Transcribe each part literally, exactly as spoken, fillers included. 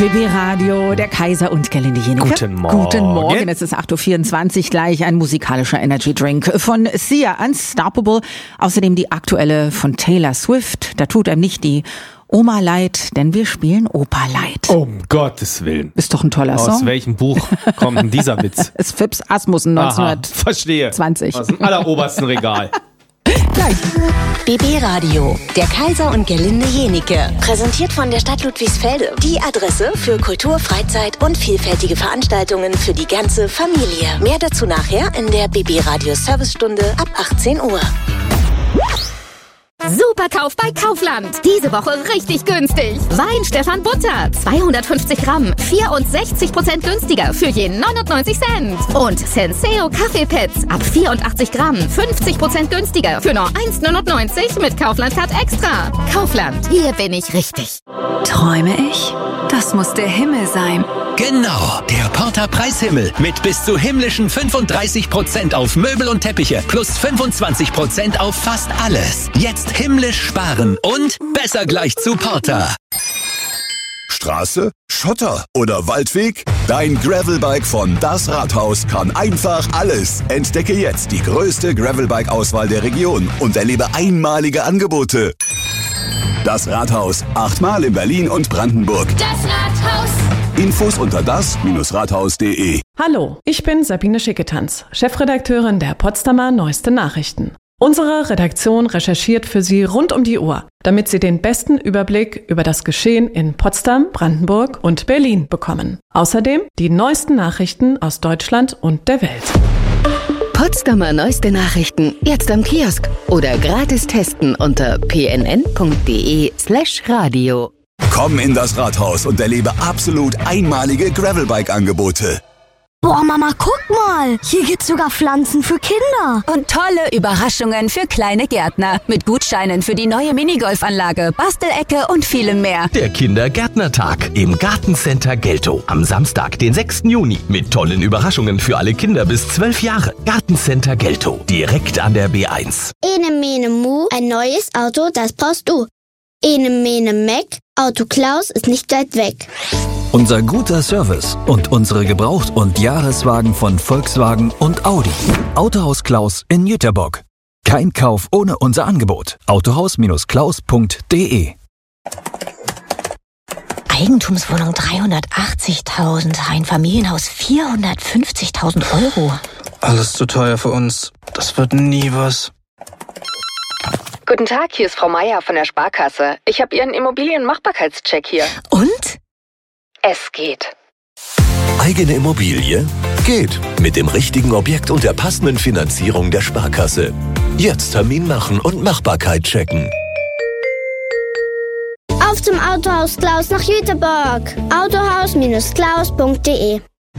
B B Radio, der Kaiser und Gerlinde Jenecke. Guten Morgen. Guten Morgen, es ist acht Uhr vierundzwanzig, gleich ein musikalischer Energy Drink von Sia, Unstoppable. Außerdem die aktuelle von Taylor Swift. Da tut einem nicht die Oma leid, denn wir spielen Opa leid. Um Gottes Willen. Ist doch ein toller Aus Song. Aus welchem Buch kommt denn dieser Witz? Es ist Phipps Asmussen neunzehnhundertzwanzig. Verstehe. Aus dem allerobersten Regal. Gleich. B B Radio, der Kaiser und Gerlinde Jenecke. Präsentiert von der Stadt Ludwigsfelde. Die Adresse für Kultur, Freizeit und vielfältige Veranstaltungen für die ganze Familie. Mehr dazu nachher in der B B Radio Servicestunde ab achtzehn Uhr. Superkauf bei Kaufland. Diese Woche richtig günstig. Wein Stefan Butter, zweihundertfünfzig Gramm, vierundsechzig Prozent günstiger für je neunundneunzig Cent. Und Senseo Kaffeepads ab vierundachtzig Gramm, fünfzig Prozent günstiger für nur eins neunundneunzig mit Kaufland Card Extra. Kaufland, hier bin ich richtig. Träume ich? Das muss der Himmel sein. Genau, der Porter Preishimmel mit bis zu himmlischen fünfunddreißig Prozent auf Möbel und Teppiche plus fünfundzwanzig Prozent auf fast alles. Jetzt himmlisch sparen und besser gleich zu Porter. Straße, Schotter oder Waldweg? Dein Gravelbike von Das Rathaus kann einfach alles. Entdecke jetzt die größte Gravelbike-Auswahl der Region und erlebe einmalige Angebote. Das Rathaus, achtmal in Berlin und Brandenburg. Das Rathaus. Infos unter das Rathaus punkt de. Hallo, ich bin Sabine Schicketanz, Chefredakteurin der Potsdamer Neueste Nachrichten. Unsere Redaktion recherchiert für Sie rund um die Uhr, damit Sie den besten Überblick über das Geschehen in Potsdam, Brandenburg und Berlin bekommen. Außerdem die neuesten Nachrichten aus Deutschland und der Welt. Potsdamer Neueste Nachrichten jetzt am Kiosk oder gratis testen unter p n n punkt d e slash radio. Komm in das Rathaus und erlebe absolut einmalige Gravelbike-Angebote. Boah, Mama, guck mal. Hier gibt's sogar Pflanzen für Kinder. Und tolle Überraschungen für kleine Gärtner. Mit Gutscheinen für die neue Minigolfanlage, Bastelecke und vielem mehr. Der Kindergärtnertag im Gartencenter Geltow. Am Samstag, den sechsten Juni. Mit tollen Überraschungen für alle Kinder bis zwölf Jahre. Gartencenter Geltow. Direkt an der B eins. Ene mene mu, ein neues Auto, das brauchst du. Ene mene meck, Auto Klaus ist nicht weit weg. Unser guter Service und unsere Gebraucht- und Jahreswagen von Volkswagen und Audi. Autohaus Klaus in Jüterbock. Kein Kauf ohne unser Angebot. autohaus Bindestrich klaus punkt de. Eigentumswohnung dreihundertachtzigtausend, ein Familienhaus vierhundertfünfzigtausend Euro. Alles zu teuer für uns. Das wird nie was. Guten Tag, hier ist Frau Meier von der Sparkasse. Ich habe Ihren Immobilienmachbarkeitscheck hier. Und? Es geht. Eigene Immobilie? Geht. Mit dem richtigen Objekt und der passenden Finanzierung der Sparkasse. Jetzt Termin machen und Machbarkeit checken. Auf zum Autohaus Klaus nach Jüterbock. autohaus Bindestrich klaus punkt de.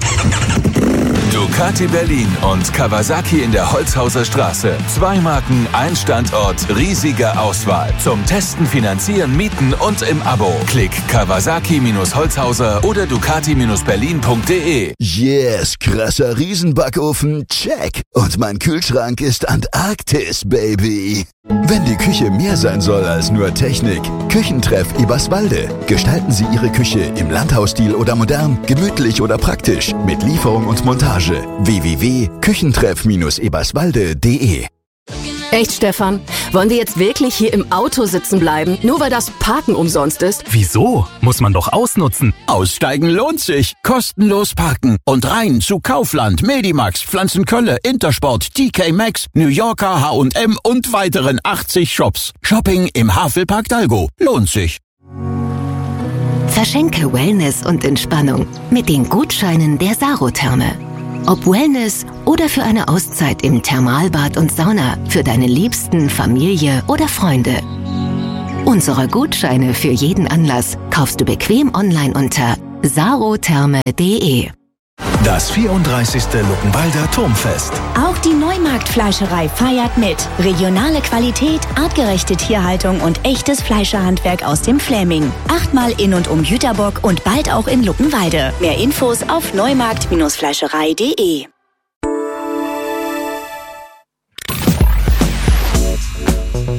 Ducati Berlin und Kawasaki in der Holzhauser Straße. Zwei Marken, ein Standort, riesige Auswahl. Zum Testen, Finanzieren, Mieten und im Abo. Klick Kawasaki Holzhauser oder Ducati Berlin punkt de. Yes, krasser Riesenbackofen, check. Und mein Kühlschrank ist Antarktis, Baby. Wenn die Küche mehr sein soll als nur Technik, Küchentreff Eberswalde. Gestalten Sie Ihre Küche im Landhausstil oder modern, gemütlich oder praktisch, mit Lieferung und Montage. w w w punkt küchentreff eberswalde punkt de. Echt, Stefan? Wollen wir jetzt wirklich hier im Auto sitzen bleiben, nur weil das Parken umsonst ist? Wieso? Muss man doch ausnutzen. Aussteigen lohnt sich. Kostenlos parken. Und rein zu Kaufland, Medimax, Pflanzenkölle, Intersport, T K Maxx, New Yorker, H und M und weiteren achtzig Shops. Shopping im Havelpark Dalgo. Lohnt sich. Verschenke Wellness und Entspannung mit den Gutscheinen der Sarotherme. Ob Wellness oder für eine Auszeit im Thermalbad und Sauna für deine Liebsten, Familie oder Freunde. Unsere Gutscheine für jeden Anlass kaufst du bequem online unter sarotherme punkt de. Das vierunddreißigste Luckenwalder Turmfest. Auch die Neumarkt-Fleischerei feiert mit. Regionale Qualität, artgerechte Tierhaltung und echtes Fleischerhandwerk aus dem Fläming. Achtmal in und um Jüterbock und bald auch in Luckenwalde. Mehr Infos auf neumarkt Fleischerei punkt de.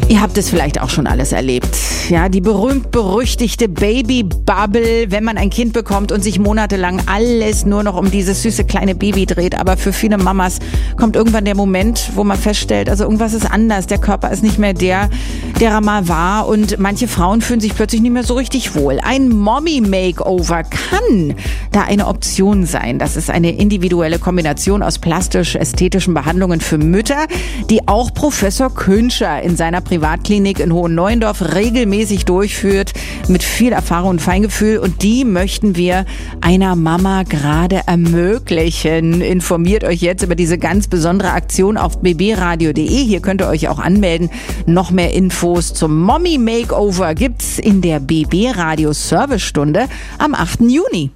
Ihr habt es vielleicht auch schon alles erlebt. Ja, die berühmt-berüchtigte Baby-Bubble, wenn man ein Kind bekommt und sich monatelang alles nur noch um dieses süße kleine Baby dreht. Aber für viele Mamas kommt irgendwann der Moment, wo man feststellt, also irgendwas ist anders. Der Körper ist nicht mehr der, der er mal war. Und manche Frauen fühlen sich plötzlich nicht mehr so richtig wohl. Ein Mommy-Makeover kann da eine Option sein. Das ist eine individuelle Kombination aus plastisch-ästhetischen Behandlungen für Mütter, die auch Professor Künscher in seiner Privatklinik in Hohenneuendorf regelmäßig durchführt, mit viel Erfahrung und Feingefühl. Und die möchten wir einer Mama gerade ermöglichen. Informiert euch jetzt über diese ganz besondere Aktion auf b b radio punkt d e. Hier könnt ihr euch auch anmelden. Noch mehr Infos zum Mommy Makeover gibt's in der B B Radio Servicestunde am achten Juni.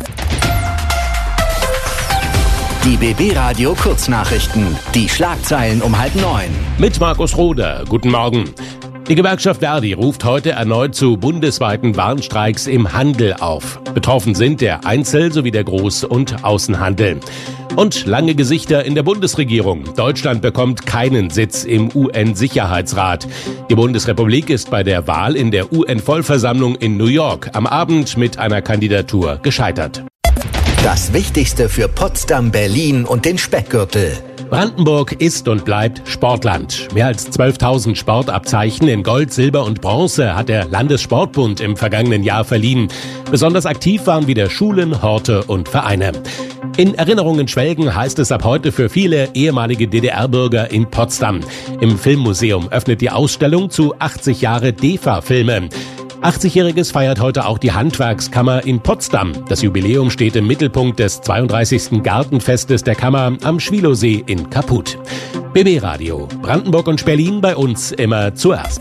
Die B B Radio Kurznachrichten. Die Schlagzeilen um halb neun. Mit Markus Roder. Guten Morgen. Die Gewerkschaft Verdi ruft heute erneut zu bundesweiten Warnstreiks im Handel auf. Betroffen sind der Einzel- sowie der Groß- und Außenhandel. Und lange Gesichter in der Bundesregierung. Deutschland bekommt keinen Sitz im U N-Sicherheitsrat. Die Bundesrepublik ist bei der Wahl in der U N-Vollversammlung in New York am Abend mit einer Kandidatur gescheitert. Das Wichtigste für Potsdam, Berlin und den Speckgürtel. Brandenburg ist und bleibt Sportland. Mehr als zwölftausend Sportabzeichen in Gold, Silber und Bronze hat der Landessportbund im vergangenen Jahr verliehen. Besonders aktiv waren wieder Schulen, Horte und Vereine. In Erinnerungen schwelgen heißt es ab heute für viele ehemalige D D R-Bürger in Potsdam. Im Filmmuseum öffnet die Ausstellung zu achtzig Jahre D E F A-Filme. achtzigjähriges feiert heute auch die Handwerkskammer in Potsdam. Das Jubiläum steht im Mittelpunkt des zweiunddreißigsten Gartenfestes der Kammer am Schwilowsee in Kaput. B B Radio, Brandenburg und Berlin bei uns immer zuerst.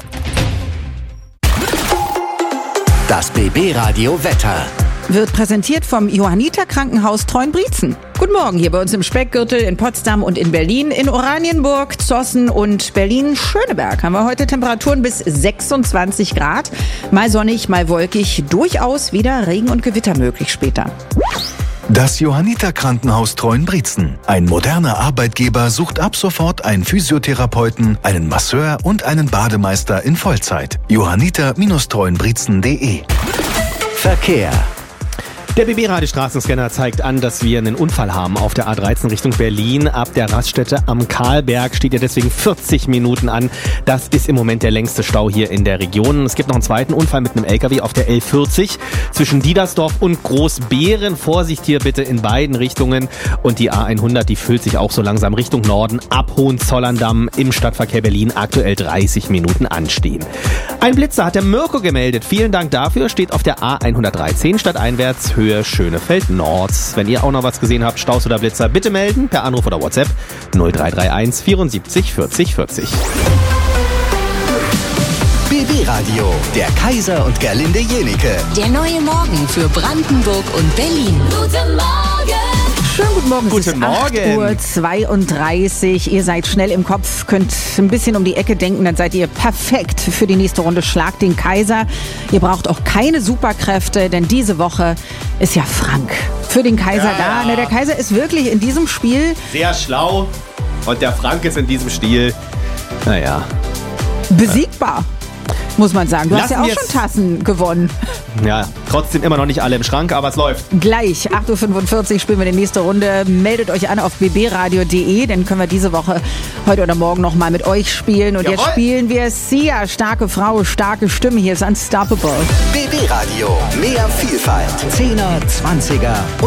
Das B B Radio Wetter wird präsentiert vom Johanniter Krankenhaus Treuenbrietzen. Guten Morgen hier bei uns im Speckgürtel in Potsdam und in Berlin. In Oranienburg, Zossen und Berlin-Schöneberg haben wir heute Temperaturen bis sechsundzwanzig Grad. Mal sonnig, mal wolkig, durchaus wieder Regen und Gewitter möglich später. Das Johanniter Krankenhaus Treuenbrietzen. Ein moderner Arbeitgeber sucht ab sofort einen Physiotherapeuten, einen Masseur und einen Bademeister in Vollzeit. johanniter Bindestrich treuenbrietzen punkt de. Verkehr. Der B B-Radio-Straßenscanner zeigt an, dass wir einen Unfall haben auf der A dreizehn Richtung Berlin. Ab der Raststätte am Karlberg steht ja deswegen vierzig Minuten an. Das ist im Moment der längste Stau hier in der Region. Es gibt noch einen zweiten Unfall mit einem L K W auf der L vierzig zwischen Diedersdorf und Großbeeren. Vorsicht hier bitte in beiden Richtungen. Und die A hundert, die füllt sich auch so langsam Richtung Norden ab Hohenzollern-Damm im Stadtverkehr Berlin. Aktuell dreißig Minuten anstehen. Ein Blitzer hat der Mirko gemeldet. Vielen Dank dafür. Steht auf der A hundertdreizehn stadteinwärts Höhe Schönefeld Nord. Wenn ihr auch noch was gesehen habt, Staus oder Blitzer, bitte melden per Anruf oder WhatsApp null drei drei eins vierundsiebzig vierzig vierzig. B B Radio, der Kaiser und Gerlinde Jenike. Der neue Morgen für Brandenburg und Berlin. Guten Morgen! Schönen guten Morgen. Guten es ist Morgen. acht Uhr zweiunddreißig. Ihr seid schnell im Kopf, könnt ein bisschen um die Ecke denken, dann seid ihr perfekt für die nächste Runde Schlag den Kaiser. Ihr braucht auch keine Superkräfte, denn diese Woche ist ja Frank für den Kaiser ja, da. ja. Ne, der Kaiser ist wirklich in diesem Spiel sehr schlau und der Frank ist in diesem Stil, naja, besiegbar. Muss man sagen. Du Lassen hast ja auch schon Tassen gewonnen. Ja, trotzdem immer noch nicht alle im Schrank, aber es läuft. Gleich, acht Uhr fünfundvierzig spielen wir die nächste Runde. Meldet euch an auf b b radio punkt de, dann können wir diese Woche, heute oder morgen noch mal mit euch spielen. Und Jawohl. Jetzt spielen wir Sia, starke Frau, starke Stimme. Hier ist Unstoppable. B B Radio, mehr Vielfalt. Zehner, Zwanziger